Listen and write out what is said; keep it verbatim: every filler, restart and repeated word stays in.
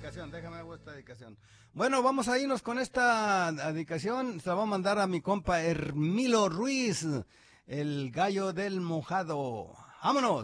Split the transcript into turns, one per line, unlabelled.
dedicación, déjame hago esta dedicación. Bueno, vamos a irnos con esta dedicación, se la voy a mandar a mi compa Hermilo Ruiz, el gallo del mojado. ¡Vámonos!